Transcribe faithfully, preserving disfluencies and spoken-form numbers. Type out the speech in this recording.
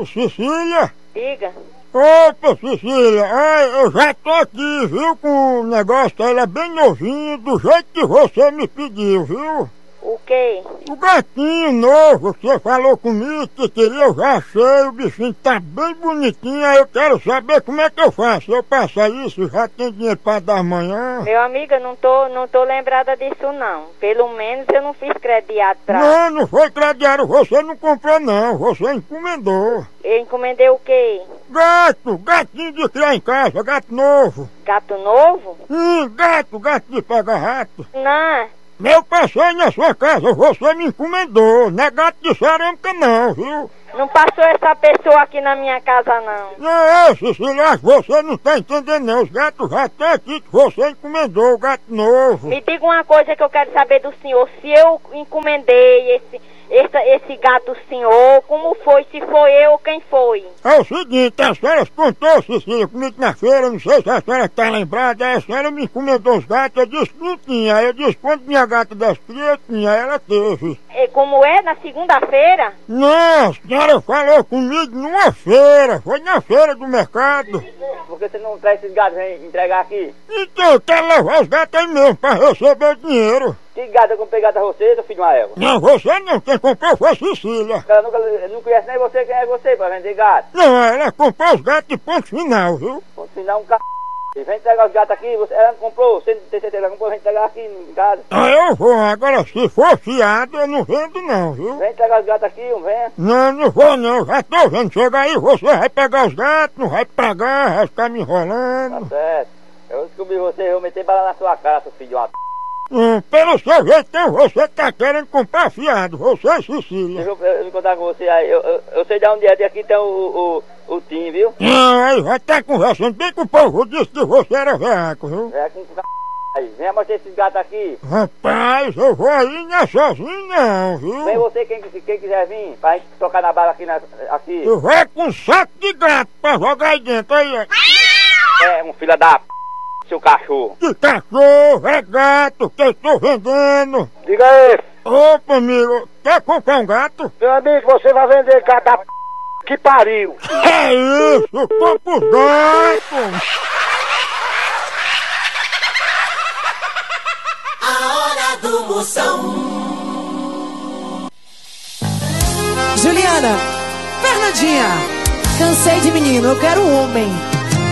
Alô, Cecília? Diga. Opa, Cecília, ai, eu já tô aqui, viu, com o negócio, ele é bem novinho, do jeito que você me pediu, viu? O quê? O gatinho novo que você falou comigo que queria, eu já achei, o bichinho tá bem bonitinho, aí eu quero saber como é que eu faço. Eu passo isso, já tem dinheiro pra dar amanhã? Meu amigo, eu não tô, não tô lembrada disso não. Pelo menos eu não fiz crediário pra... Não, não foi crediário, você não comprou não, você encomendou. Eu encomendei o quê? Gato, gatinho de criar em casa, gato novo. Gato novo? Hum, gato, gato de pegar rato. Não. Eu passei na sua casa, você me encomendou, não é gato de cerâmica não, viu? Não passou essa pessoa aqui na minha casa não. Não é, Cecília, acho que você não tá entendendo não, os gatos já estão aqui que você encomendou, o gato novo. Me diga uma coisa que eu quero saber do senhor, se eu encomendei esse... Esse, esse gato senhor, como foi, se foi eu ou quem foi? É o seguinte, a senhora contou, Cecília, comigo na feira, não sei se a senhora está lembrada, a senhora me encomendou os gatos, eu disse que não tinha, aí eu disse quando minha gata das crias tinha, ela teve. E como é, na segunda-feira? Não, a senhora falou comigo numa feira, foi na feira do mercado. Por que você não traz esses gatos e entregar aqui? Então eu quero levar os gatos aí mesmo, pra receber o dinheiro. Que gato eu comprei gato a você, seu filho de uma égua? Não, você não, quem comprou foi a Cecília. Ela nunca, não conhece nem você, quem é você pra vender gato? Não, ela comprou os gatos de ponto final, viu? Ponto final um c... Vem entregar os gatos aqui, você, ela não comprou, você não tem certeza, ela comprou, vem entregar aqui em casa. Ah, eu vou, agora se for fiado eu não vendo não, viu? Vem entregar os gatos aqui, um vem. Não, não vou não, já tô vendo, chega aí, você vai pegar os gatos, não vai pagar, vai ficar me enrolando. Tá certo. Eu descobri você, eu vou meter bala na sua cara, seu filho de uma p... Hum, pelo seu jeito, você tá querendo comprar fiado, você e Cecília. Deixa eu, eu, eu contar com você aí, eu, eu, eu sei de onde é, aqui tem o, o, o, o Tim, viu? Não, aí vai estar conversando bem com o povo, disse que você era veaco, viu? É com c... aí, vem mostrar esses gatos aqui. Rapaz, eu vou aí, não é sozinho não, viu? Vem você, quem, quem quiser vir, pra gente tocar na bala aqui, na, aqui. Eu vou com um saco de gato pra jogar aí dentro, aí, ó. É, um filho da p... seu cachorro. Que cachorro, é gato que eu tô vendendo. Diga aí. Opa, amigo, quer comprar um gato? Meu amigo, você vai vender gato da p... que pariu. É isso, compra os gatos. A hora do Moção. Juliana, Fernandinha, cansei de menino, eu quero um homem.